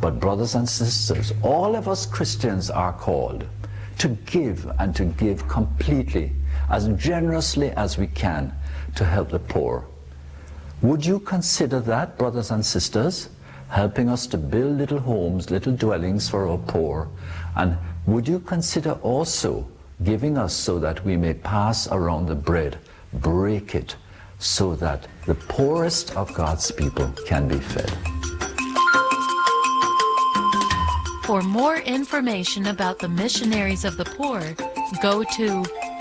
But brothers and sisters, all of us Christians are called to give, and to give completely, as generously as we can, to help the poor. Would you consider that, brothers and sisters, helping us to build little homes, little dwellings for our poor? And would you consider also giving us so that we may pass around the bread, break it, so that the poorest of God's people can be fed? For more information about the Missionaries of the Poor, go to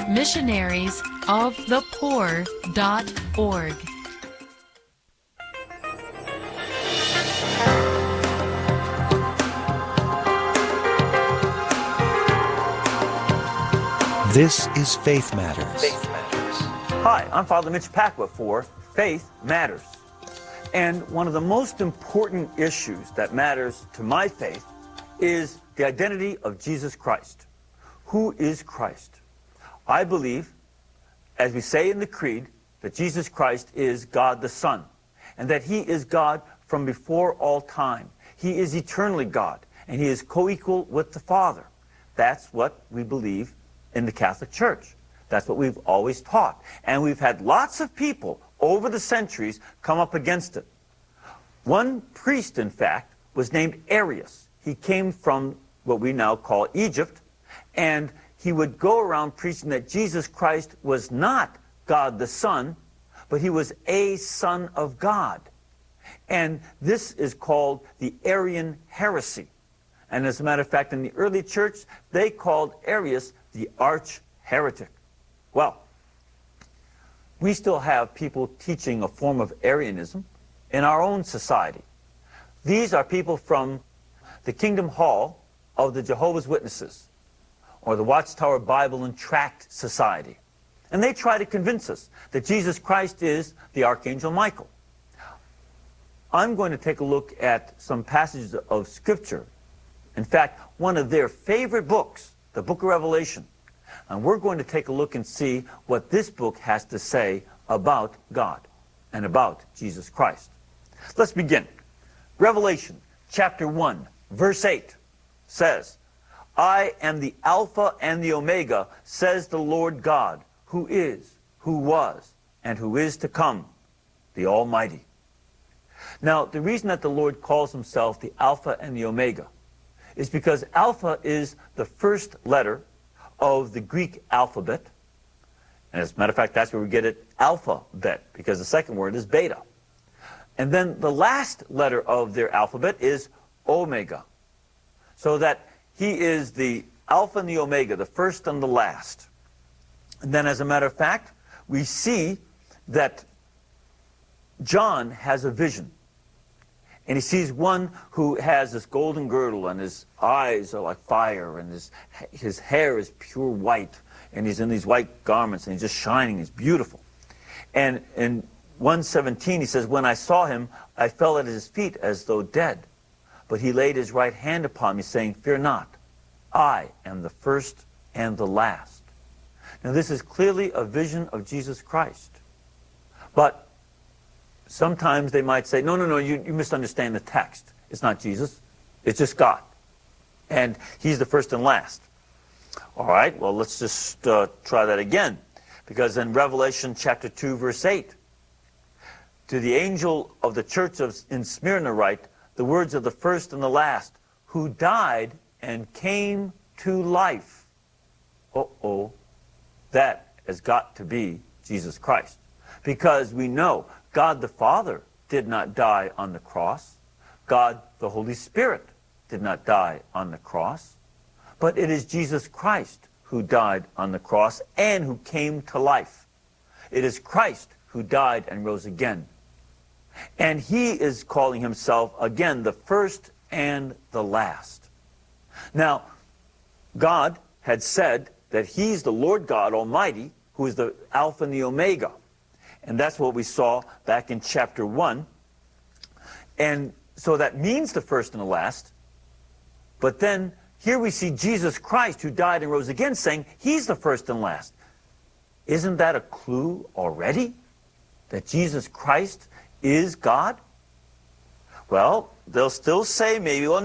missionariesofthepoor.org. This is Faith Matters. Faith Matters. Hi, I'm Father Mitch Pacwa for Faith Matters. And one of the most important issues that matters to my faith is the identity of Jesus Christ. Who is Christ? I believe, as we say in the Creed, that Jesus Christ is God the Son, and that He is God from before all time. He is eternally God, and He is co-equal with the Father. That's what we believe in the Catholic Church. That's what we've always taught. And we've had lots of people over the centuries come up against it. One priest, in fact, was named Arius. He came from what we now call Egypt, and he would go around preaching that Jesus Christ was not God the Son, but He was a Son of God. And this is called the Arian heresy. And as a matter of fact, in the early church, they called Arius the arch heretic. Well, we still have people teaching a form of Arianism in our own society. These are people from the Kingdom Hall of the Jehovah's Witnesses, or the Watchtower Bible and Tract Society. And they try to convince us that Jesus Christ is the Archangel Michael. I'm going to take a look at some passages of Scripture. In fact, one of their favorite books, the Book of Revelation. And we're going to take a look and see what this book has to say about God and about Jesus Christ. Let's begin. Revelation chapter 1, verse 8 says, I am the Alpha and the Omega, says the Lord God, who is, who was, and who is to come, the Almighty. Now, the reason that the Lord calls Himself the Alpha and the Omega is because Alpha is the first letter of the Greek alphabet. And as a matter of fact, that's where we get it, alphabet, because the second word is beta. And then the last letter of their alphabet is Omega. So that He is the Alpha and the Omega, the first and the last. And then as a matter of fact, we see that John has a vision. And he sees one who has this golden girdle, and his eyes are like fire, and his hair is pure white, and he's in these white garments, and he's just shining, he's beautiful. And in 1:17 he says, when I saw him, I fell at his feet as though dead. But he laid his right hand upon me, saying, fear not, I am the first and the last. Now this is clearly a vision of Jesus Christ. But sometimes they might say, no, you misunderstand the text. It's not Jesus, it's just God. And He's the first and last. All right, well, let's just try that again. Because in Revelation chapter 2, verse 8, to the angel of the church in Smyrna write, the words of the first and the last, who died and came to life. Uh-oh, that has got to be Jesus Christ. Because we know God the Father did not die on the cross. God the Holy Spirit did not die on the cross. But it is Jesus Christ who died on the cross and who came to life. It is Christ who died and rose again. And He is calling Himself, again, the first and the last. Now, God had said that He's the Lord God Almighty, who is the Alpha and the Omega. And that's what we saw back in chapter 1. And so that means the first and the last. But then here we see Jesus Christ, who died and rose again, saying He's the first and last. Isn't that a clue already? That Jesus Christ is God? Well, they'll still say maybe, well,